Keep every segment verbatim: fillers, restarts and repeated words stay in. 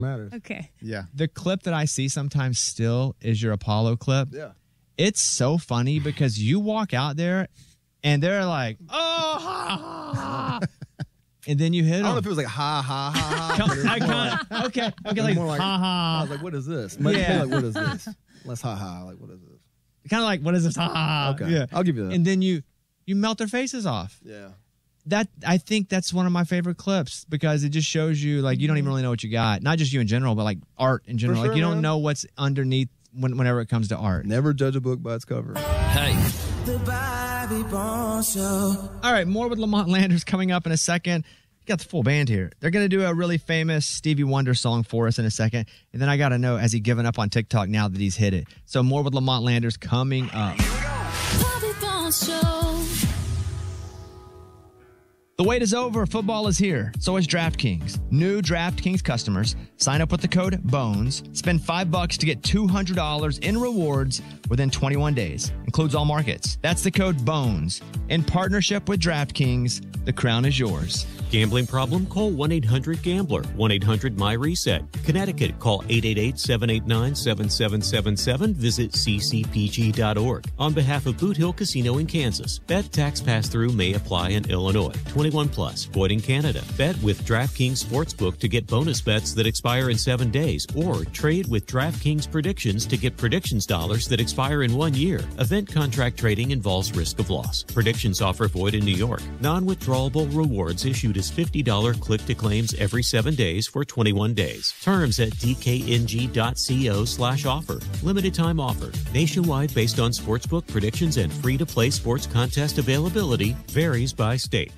matters. Okay. Yeah. The clip that I see sometimes still is your Apollo clip. Yeah. It's so funny because you walk out there and they're like, oh, ha, ha, ha. And then you hit them. I don't know if it was like ha ha ha ha. I can't. Okay. Okay. Like, more like ha I ha. was like, what is this? Might Yeah. be like, what is this? Less ha ha. Like, what is this? Kind of like, what is this? Ha ha. ha. Okay. Yeah. I'll give you that. And then you you melt their faces off. Yeah. That I think that's one of my favorite clips because it just shows you like you don't even really know what you got. Not just you in general, but like art in general. For like you sure, don't man. know what's underneath when, whenever it comes to art. Never judge a book by its cover. Hey. The Bobby Bones Show. All right, more with Lamont Landers coming up in a second. We got the full band here. They're going to do a really famous Stevie Wonder song for us in a second. And then I got to know, has he given up on TikTok now that he's hit it? So more with Lamont Landers coming up. Bobby Bones Show. The wait is over. Football is here. So is DraftKings. New DraftKings customers sign up with the code BONES. Spend five bucks to get two hundred dollars in rewards within twenty-one days. Includes all markets. That's the code BONES. In partnership with DraftKings, the crown is yours. Gambling problem? Call one eight hundred gambler. one eight hundred my reset. Connecticut, call eight eight eight, seven eight nine, seven seven seven seven. Visit c c p g dot org. On behalf of Boot Hill Casino in Kansas, bet tax pass-through may apply in Illinois. twenty-one plus, void in Canada. Bet with DraftKings Sportsbook to get bonus bets that expire in seven days, or trade with DraftKings Predictions to get predictions dollars that expire in one year. Event contract trading involves risk of loss. Predictions offer void in New York. Non-withdrawable rewards issued as fifty dollars click-to-claims every seven days for twenty-one days. Terms at d k n g dot co slash offer. Limited time offer. Nationwide based on sportsbook predictions and free-to-play sports contest availability. Varies by state.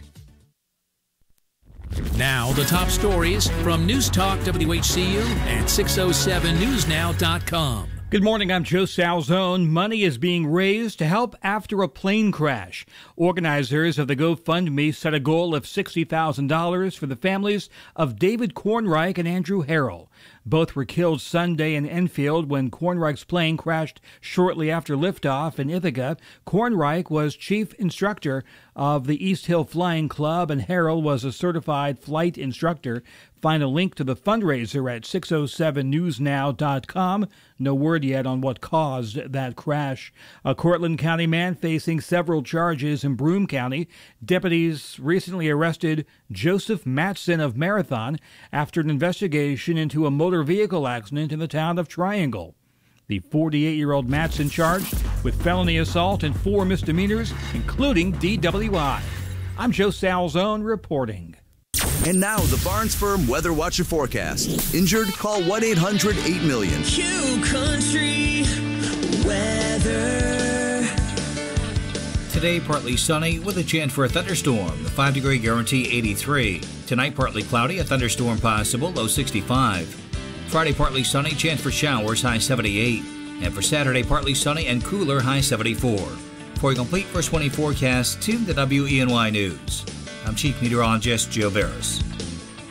Now, the top stories from News Talk W H C U and six oh seven news now dot com. Good morning, I'm Joe Salzone. Money is being raised to help after a plane crash. Organizers of the GoFundMe set a goal of sixty thousand dollars for the families of David Kornreich and Andrew Harrell. Both were killed Sunday in Enfield when Kornreich's plane crashed shortly after liftoff in Ithaca. Kornreich was chief instructor of the East Hill Flying Club, and Harrell was a certified flight instructor. Find a link to the fundraiser at six oh seven news now dot com. No word yet on what caused that crash. A Cortland County man facing several charges in Broome County. Deputies recently arrested Joseph Matson of Marathon after an investigation into a motor vehicle accident in the town of Triangle. The forty-eight-year-old Matson charged with felony assault and four misdemeanors, including D W I. I'm Joe Salzone reporting. And now the Barnes Firm Weather Watcher forecast. Injured? Call one eight hundred eight million. Q Country Weather. Today, partly sunny with a chance for a thunderstorm. The five-degree guarantee, eighty-three. Tonight, partly cloudy, a thunderstorm possible, low sixty-five. Friday, partly sunny, chance for showers, high seventy-eight. And for Saturday, partly sunny and cooler, high seventy-four. For a complete first twenty forecast, tune to W E N Y News. I'm Chief Meteorologist Joe Veras.